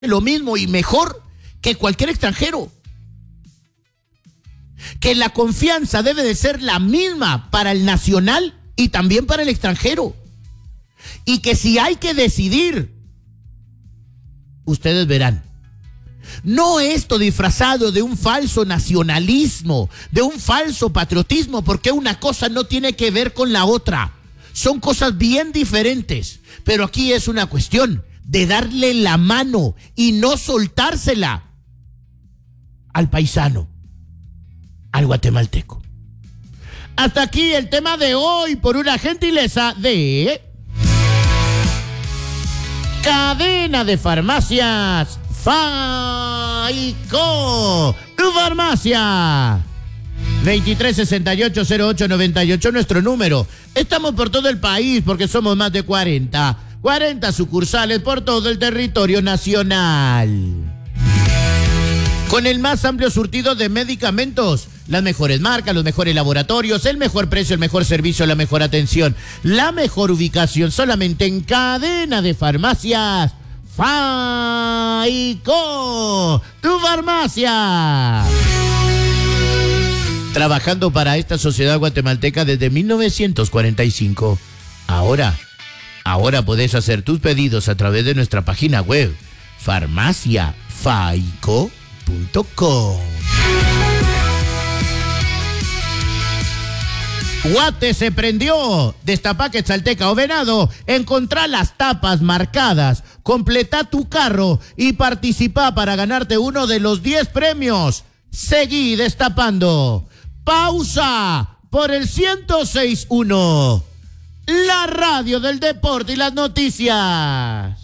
lo mismo y mejor que cualquier extranjero. Que la confianza debe de ser la misma para el nacional y también para el extranjero. Y que si hay que decidir, ustedes verán. No esto disfrazado de un falso nacionalismo, de un falso patriotismo, porque una cosa no tiene que ver con la otra. Son cosas bien diferentes. Pero aquí es una cuestión de darle la mano y no soltársela al paisano, al guatemalteco. Hasta aquí el tema de hoy por una gentileza de Cadena de Farmacias Faico, tu farmacia. 23680898, nuestro número. Estamos por todo el país porque somos más de 40 sucursales por todo el territorio nacional. Con el más amplio surtido de medicamentos, las mejores marcas, los mejores laboratorios, el mejor precio, el mejor servicio, la mejor atención, la mejor ubicación, solamente en Cadena de Farmacias Faico, tu farmacia. Trabajando para esta sociedad guatemalteca desde 1945. Ahora podés hacer tus pedidos a través de nuestra página web, farmaciafaico.com. Guate se prendió. Destapá Quetzalteca o Venado. Encontrá las tapas marcadas. Completá tu carro y participá para ganarte uno de los 10 premios. Seguí destapando. Pausa por el 106.1. La radio del deporte y las noticias.